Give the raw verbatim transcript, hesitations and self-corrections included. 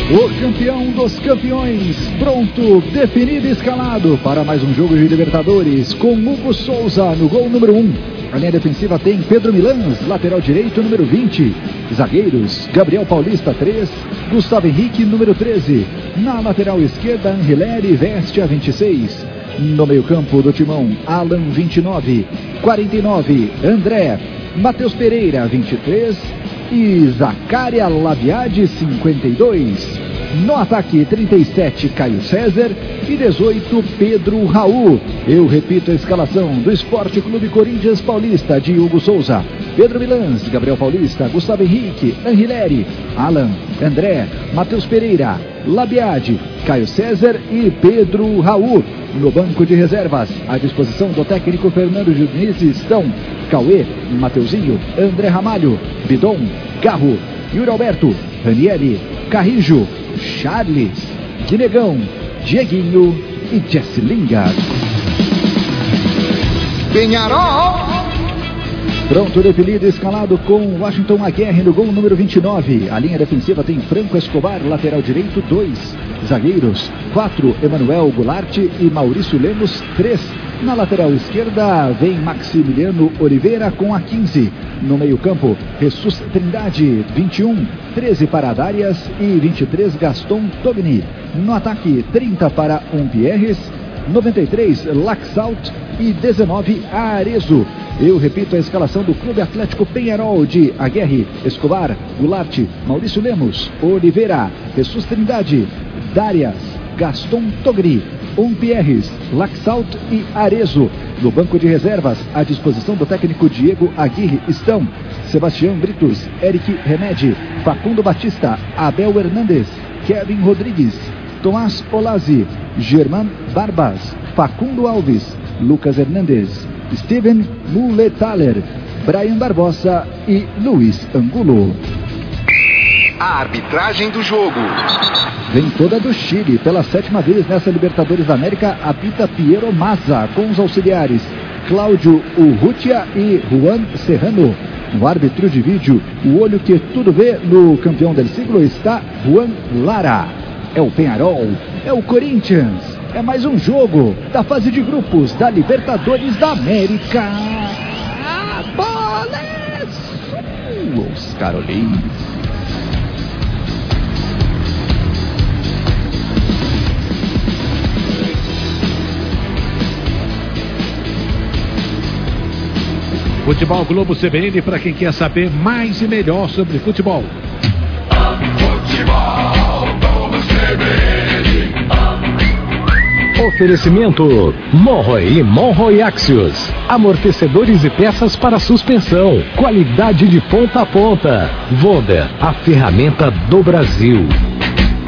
O campeão dos campeões, pronto, definido e escalado para mais um jogo de Libertadores, com Hugo Souza no gol número um. A linha defensiva tem Pedro Milans, lateral direito, número vinte. Zagueiros, Gabriel Paulista, três. Gustavo Henrique, número treze. Na lateral esquerda, Angeleri veste a vinte e seis. No meio campo do timão, Alan, vinte e nove. quarenta e nove, André. Matheus Pereira, vinte e três. E Zacária Labiade, cinquenta e dois. No ataque, trinta e sete, Caio César. E dezoito, Pedro Raul. Eu repito a escalação do Esporte Clube Corinthians Paulista, de Hugo Souza: Pedro Milans, Gabriel Paulista, Gustavo Henrique, Angeleri, Alan, André, Matheus Pereira, Labiade, Caio César e Pedro Raul. No banco de reservas, à disposição do técnico Fernando Diniz, estão Cauê, Mateuzinho, André Ramalho, Bidon, Garro, Yuri Alberto, Ranieri, Carrijo, Charles, Guinegão, Dieguinho e Jesse Lingard. Penharol! Pronto, definido e escalado com Washington Aguirre no gol número vinte e nove. A linha defensiva tem Franco Escobar, lateral direito, dois. Zagueiros, quatro, Emanuel Goulart e Maurício Lemos, três. Na lateral esquerda vem Maximiliano Oliveira com a quinze. No meio campo, Jesus Trindade, vinte e um. treze para Darias e vinte e três, Gaston Togni. No ataque, trinta para Umpierres, noventa e três, Laxalt e dezenove, Arezo. Eu repito a escalação do Clube Atlético Penharol: de Aguirre, Escobar, Goulart, Maurício Lemos, Oliveira, Jesus Trindade, Darias, Gaston Togni, Umpierres, Laxalt e Arezo. No banco de reservas, à disposição do técnico Diego Aguirre, estão Sebastião Britos, Eric Remedi, Facundo Batista, Abel Hernandes, Kevin Rodrigues, Tomás Olazzi, Germán Barbas, Facundo Alves, Lucas Hernandes, Steven Muletaler, Brian Barbosa e Luiz Angulo. A arbitragem do jogo. Vem toda do Chile, pela sétima vez nessa Libertadores da América, apita Piero Mazza, com os auxiliares Cláudio Urrutia e Juan Serrano. No árbitro de vídeo, o olho que tudo vê no campeão del siglo está Juan Lara. É o Penharol, é o Corinthians, é mais um jogo da fase de grupos da Libertadores da América. A bola é sua, os Carolins. Futebol Globo C B N para quem quer saber mais e melhor sobre futebol. Futebol Globo C B N. Oferecimento Monroe e Monroe Axios. Amortecedores e peças para suspensão. Qualidade de ponta a ponta. Wonder, a ferramenta do Brasil.